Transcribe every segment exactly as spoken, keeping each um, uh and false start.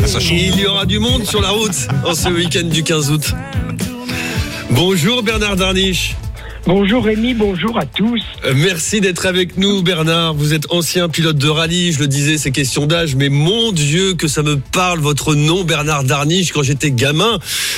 Il y aura du monde sur la route en ce week-end du quinze août. Bonjour Bernard Darniche. Bonjour Rémi, bonjour à tous. Merci d'être avec nous Bernard. Vous êtes ancien pilote de rallye, je le disais, c'est question d'âge, mais mon Dieu que ça me parle votre nom Bernard Darniche. Quand j'étais gamin,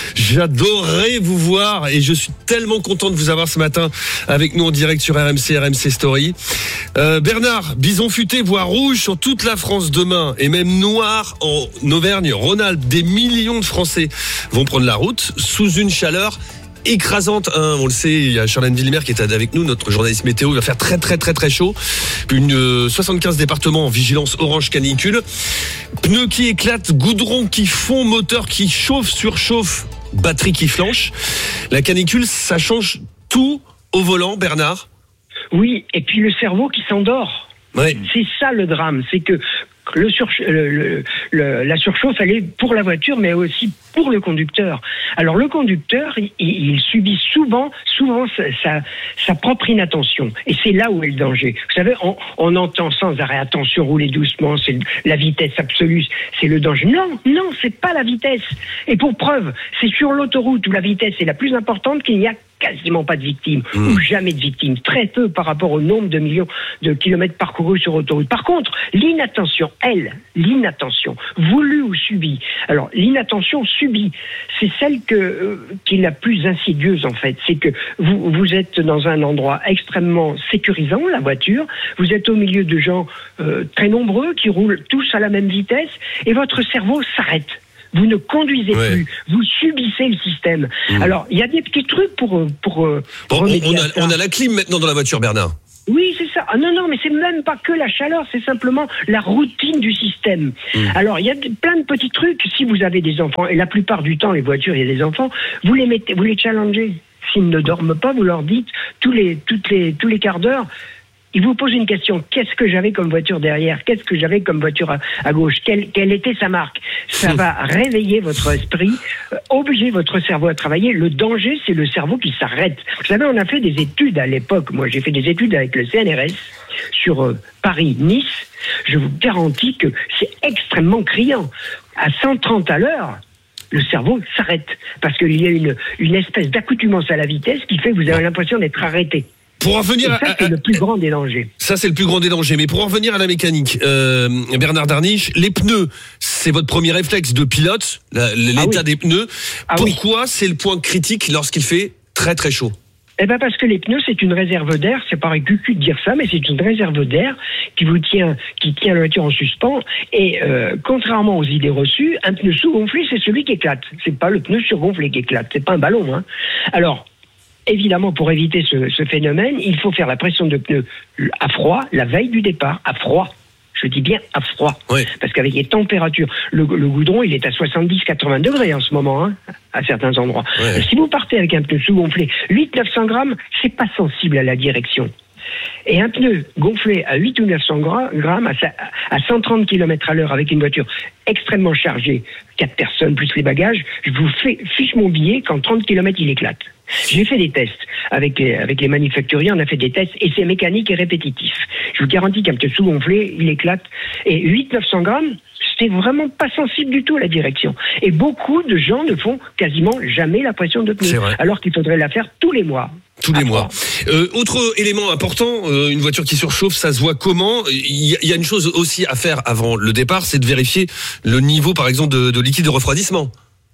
j'adorais vous voir et je suis tellement content de vous avoir ce matin avec nous en direct sur R M C, R M C Story. Euh, Bernard, bison futé voire rouge sur toute la France demain et même noir en Auvergne-Rhône-Alpes. Des millions de Français vont prendre la route sous une chaleur écrasante, hein, on le sait, il y a Charlène Villemer qui est avec nous, notre journaliste météo, il va faire très très très très chaud. Une euh, soixante-quinze départements en vigilance orange canicule. Pneus qui éclatent, goudron qui fond, moteur qui chauffe, surchauffe, batterie qui flanche. La canicule, ça change tout au volant, Bernard. Oui, et puis le cerveau qui s'endort. Ouais. C'est ça le drame, c'est que le sur, le, le, le, la surchauffe, elle est pour la voiture, mais aussi pour le conducteur. Alors le conducteur, il, il subit souvent, souvent sa, sa, sa propre inattention, et c'est là où est le danger. Vous savez, on, on entend sans arrêt attention, rouler doucement, c'est la vitesse absolue, c'est le danger. Non, non, c'est pas la vitesse. Et pour preuve, c'est sur l'autoroute où la vitesse est la plus importante qu'il n'y a quasiment pas de victimes, mmh. ou jamais de victimes, très peu par rapport au nombre de millions de kilomètres parcourus sur autoroute. Par contre, l'inattention, elle, l'inattention, voulue ou subie, alors l'inattention subie, c'est celle que, euh, qui est la plus insidieuse en fait, c'est que vous, vous êtes dans un endroit extrêmement sécurisant, la voiture, vous êtes au milieu de gens euh, très nombreux qui roulent tous à la même vitesse, et votre cerveau s'arrête. Vous ne conduisez ouais. plus, vous subissez le système. Mmh. Alors, il y a des petits trucs pour... pour bon, on, on, a, on a la clim maintenant dans la voiture, Bernard. Oui, c'est ça. Ah, non, non, mais c'est même pas que la chaleur, c'est simplement la routine du système. Mmh. Alors, il y a plein de petits trucs. Si vous avez des enfants, et la plupart du temps, les voitures, il y a des enfants, vous les mettez, vous les challengez. S'ils ne dorment pas, vous leur dites tous les, toutes les, tous les quarts d'heure, il vous pose une question. Qu'est-ce que j'avais comme voiture derrière? Qu'est-ce que j'avais comme voiture à, à gauche? Quelle, quelle était sa marque? Ça va réveiller votre esprit, euh, obliger votre cerveau à travailler. Le danger, c'est le cerveau qui s'arrête. Vous savez, on a fait des études à l'époque. Moi, j'ai fait des études avec le C N R S sur euh, Paris-Nice. Je vous garantis que c'est extrêmement criant. À cent trente à l'heure, le cerveau s'arrête. Parce qu'il y a une, une espèce d'accoutumance à la vitesse qui fait que vous avez l'impression d'être arrêté. Pour en revenir ça, à, c'est le plus grand des dangers. Ça, c'est le plus grand des dangers. Mais pour en revenir à la mécanique, euh, Bernard Darniche, les pneus, c'est votre premier réflexe de pilote, la, l'état ah oui. des pneus. Ah Pourquoi oui. c'est le point critique lorsqu'il fait très très chaud? Eh ben parce que les pneus, c'est une réserve d'air. C'est pareil cucu de dire ça, mais c'est une réserve d'air qui vous tient, qui tient la voiture en suspens. Et euh, contrairement aux idées reçues, un pneu sous-gonflé, c'est celui qui éclate. C'est pas le pneu surgonflé qui éclate. C'est pas un ballon, hein. Alors. Évidemment, pour éviter ce, ce phénomène, il faut faire la pression de pneus à froid, la veille du départ, à froid. Je dis bien à froid. Oui. Parce qu'avec les températures, le, le goudron, il est à soixante-dix à quatre-vingts degrés en ce moment, hein, à certains endroits. Oui. Si vous partez avec un pneu sous-gonflé, huit à neuf cents grammes, c'est pas sensible à la direction. Et un pneu gonflé à huit ou neuf cents grammes, à cent trente kilomètres à l'heure, avec une voiture extrêmement chargée, quatre personnes plus les bagages, je vous fais, fiche mon billet qu'en trente kilomètres, il éclate. J'ai fait des tests avec les, avec les manufacturiers, on a fait des tests et c'est mécanique et répétitif. Je vous garantis qu'un pneu sous-gonflé, il éclate. Et huit à neuf cents grammes, c'est vraiment pas sensible du tout à la direction. Et beaucoup de gens ne font quasiment jamais la pression de pneu, alors qu'il faudrait la faire tous les mois. Tous les mois. Euh, autre élément important, euh, une voiture qui surchauffe, ça se voit comment? Il y, y a une chose aussi à faire avant le départ, c'est de vérifier le niveau, par exemple, de, de liquide de refroidissement.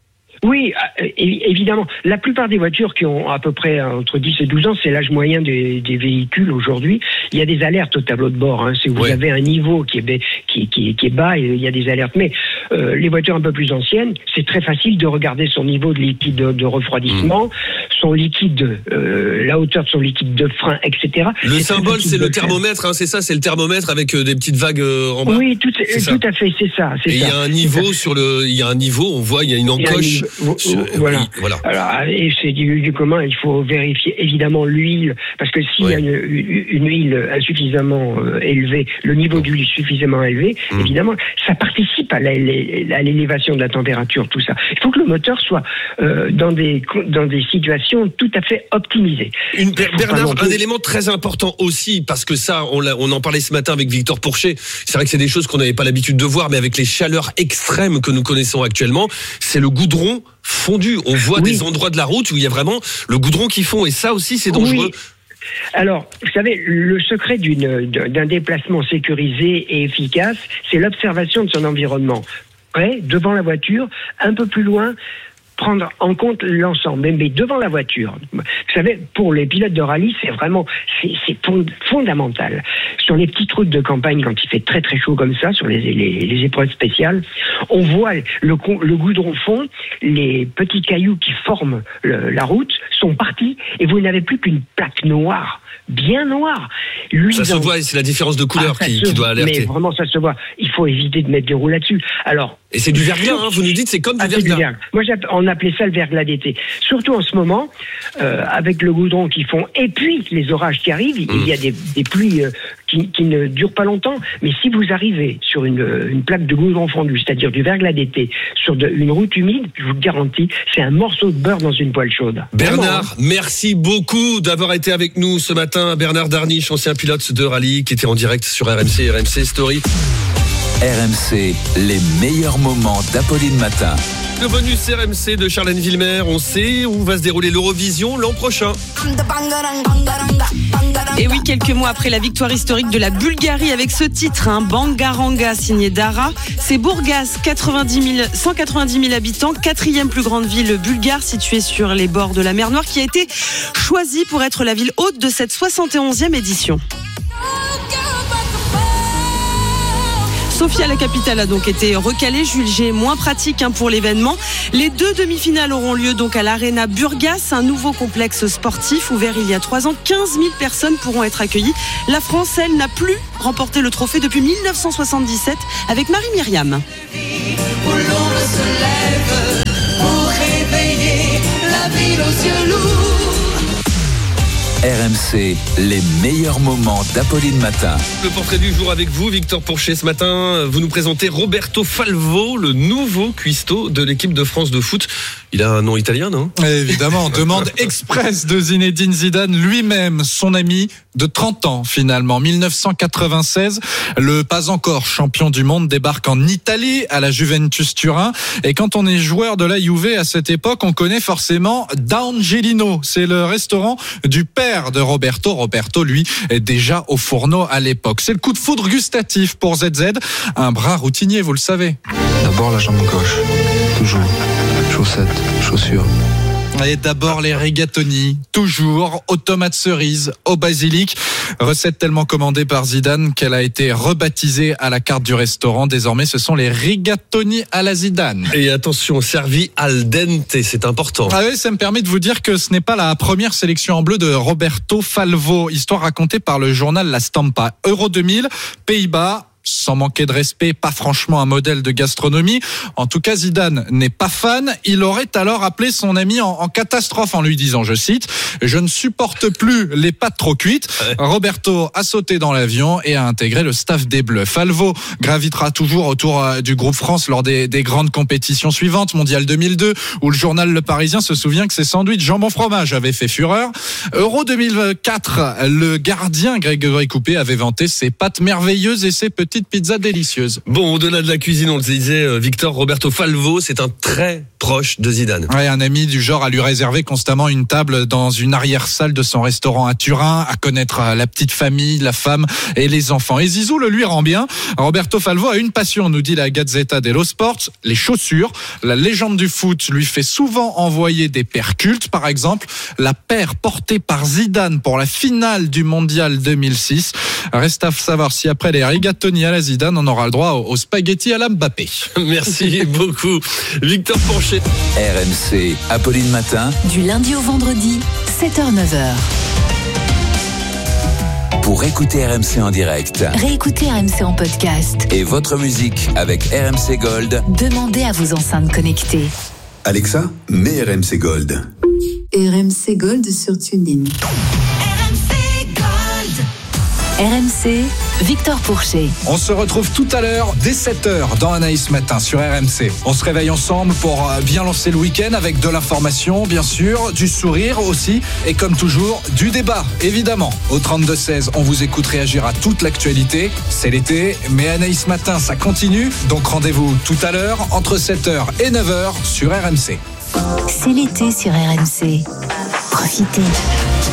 Oui, évidemment. La plupart des voitures qui ont à peu près entre dix et douze ans, c'est l'âge moyen des, des véhicules aujourd'hui. Il y a des alertes au tableau de bord. Hein. Si vous ouais. avez un niveau qui est, qui, qui, qui est bas, il y a des alertes. Mais euh, les voitures un peu plus anciennes, c'est très facile de regarder son niveau de liquide de, de refroidissement, mmh. son liquide, euh, la hauteur de son liquide de frein, et cetera. Le c'est symbole, c'est le thermomètre, hein, c'est ça, c'est le thermomètre avec euh, des petites vagues euh, en bas. Oui, tout, tout à fait, c'est ça. C'est et il y a un niveau sur le, il y a un niveau, on voit, il y a une encoche. Sur, voilà. voilà. Alors, et c'est du, du commun, il faut vérifier évidemment l'huile, parce que s'il ouais. y a une, une huile insuffisamment euh, élevée, le niveau d'huile suffisamment élevé, mmh. évidemment, ça participe à, la, à l'élévation de la température, tout ça. Il faut que le moteur soit euh, dans des dans des situations conditions tout à fait optimisées. Une, Bernard, un élément très important aussi, parce que ça, on, on en parlait ce matin avec Victor Pourchet, c'est vrai que c'est des choses qu'on n'avait pas l'habitude de voir, mais avec les chaleurs extrêmes que nous connaissons actuellement, c'est le goudron fondu. On voit oui. des endroits de la route où il y a vraiment le goudron qui fond, et ça aussi c'est dangereux. Oui. Alors, vous savez, le secret d'une, d'un déplacement sécurisé et efficace, c'est l'observation de son environnement. Ouais, devant la voiture, un peu plus loin, prendre en compte l'ensemble, mais, mais devant la voiture. Vous savez, pour les pilotes de rallye, c'est vraiment c'est, c'est fondamental. Sur les petites routes de campagne, quand il fait très très chaud comme ça, sur les, les, les épreuves spéciales, on voit le, le goudron fond, les petits cailloux qui forment le, la route sont partis, et vous n'avez plus qu'une plaque noire, bien noire. Ça se voit, c'est la différence de couleur ah, qui, qui doit alerter. Mais vraiment, ça se voit. Il faut éviter de mettre des roues là-dessus. Alors, et c'est du verglas, hein, vous nous dites, c'est comme du ah, verglas. Du verglas. Moi, on appelait ça le verglas d'été. Surtout en ce moment, euh, avec le goudron qui fond, et puis les orages qui arrivent, mmh. il y a des, des pluies euh, qui, qui ne durent pas longtemps. Mais si vous arrivez sur une, une plaque de goudron fondu, c'est-à-dire du verglas d'été, sur de, une route humide, je vous garantis, c'est un morceau de beurre dans une poêle chaude. Bernard, vraiment, merci beaucoup d'avoir été avec nous ce matin. Bernard Darniche, ancien pilote de rallye, qui était en direct sur R M C, R M C Story. R M C, les meilleurs moments d'Apolline Matin. Le bonus R M C de Charlène Villemer, on sait où va se dérouler l'Eurovision l'an prochain. Et oui, quelques mois après la victoire historique de la Bulgarie avec ce titre, hein, Bangaranga, signé Dara, c'est Bourgas, quatre-vingt-dix mille, cent quatre-vingt-dix mille habitants, quatrième plus grande ville bulgare située sur les bords de la mer Noire, qui a été choisie pour être la ville hôte de cette soixante et onzième édition. Sofia, la capitale, a donc été recalée, jugée moins pratique hein, pour l'événement. Les deux demi-finales auront lieu donc à l'Arena Burgas, un nouveau complexe sportif ouvert il y a trois ans. quinze mille personnes pourront être accueillies. La France, elle, n'a plus remporté le trophée depuis mille neuf cent soixante-dix-sept avec Marie-Myriam. Où l'on se lève pour réveiller la ville aux yeux lourds. R M C, les meilleurs moments d'Apolline Matin. Le portrait du jour avec vous, Victor Pourchet. Ce matin, vous nous présentez Roberto Falvo, le nouveau cuistot de l'équipe de France de foot. Il a un nom italien, non ? Évidemment, demande express de Zinedine Zidane lui-même, son ami de trente ans finalement. dix-neuf cent quatre-vingt-seize, le pas encore champion du monde débarque en Italie à la Juventus Turin. Et quand on est joueur de la Juve à cette époque, on connaît forcément D'Angelino. C'est le restaurant du père de Roberto. Roberto, lui, est déjà au fourneau à l'époque. C'est le coup de foudre gustatif pour Z Z, un bras routinier, vous le savez. D'abord la jambe gauche, toujours. Chaussettes, chaussures. Et d'abord les rigatoni, toujours aux tomates cerises, au basilic. Recette tellement commandée par Zidane qu'elle a été rebaptisée à la carte du restaurant. Désormais, ce sont les rigatoni à la Zidane. Et attention, servi al dente, c'est important. Ah oui, ça me permet de vous dire que ce n'est pas la première sélection en bleu de Roberto Falvo. Histoire racontée par le journal La Stampa. Euro deux mille, Pays-Bas. Sans manquer de respect, pas franchement un modèle de gastronomie. En tout cas, Zidane n'est pas fan. Il aurait alors appelé son ami en, en catastrophe en lui disant, je cite, « Je ne supporte plus les pâtes trop cuites. » Ouais. Roberto a sauté dans l'avion et a intégré le staff des Bleus. Falvo gravitera toujours autour euh, du groupe France lors des, des grandes compétitions suivantes, Mondial deux mille deux, où le journal Le Parisien se souvient que ses sandwichs jambon fromage avaient fait fureur. Euro deux mille quatre, le gardien Grégory Coupé avait vanté ses pâtes merveilleuses et ses petites pizza délicieuse. Bon, au-delà de la cuisine, on le disait, Victor, Roberto Falvo, c'est un très proche de Zidane. Ouais, un ami du genre à lui réserver constamment une table dans une arrière-salle de son restaurant à Turin, à connaître la petite famille, la femme et les enfants. Et Zizou le lui rend bien. Roberto Falvo a une passion, nous dit la Gazzetta dello Sport, les chaussures. La légende du foot lui fait souvent envoyer des paires cultes. Par exemple, la paire portée par Zidane pour la finale du Mondial deux mille six. Reste à savoir si après les rigatoni à la Zidane, on aura le droit aux spaghettis à la Mbappé. Merci beaucoup, Victor Pourchet. R M C, Apolline Matin. Du lundi au vendredi, sept heures neuf heures. Pour écouter R M C en direct. Réécoutez R M C en podcast. Et votre musique avec R M C Gold. Demandez à vos enceintes connectées. Alexa, mets R M C Gold. R M C Gold sur TuneIn. R M C Gold. R M C Victor Pourchet. On se retrouve tout à l'heure dès sept heures dans Anaïs Matin sur R M C. On se réveille ensemble pour bien lancer le week-end avec de l'information, bien sûr, du sourire aussi et comme toujours, du débat, évidemment. Au trente-deux seize, on vous écoute réagir à toute l'actualité. C'est l'été, mais Anaïs Matin, ça continue. Donc rendez-vous tout à l'heure entre sept heures et neuf heures sur R M C. C'est l'été sur R M C. Profitez.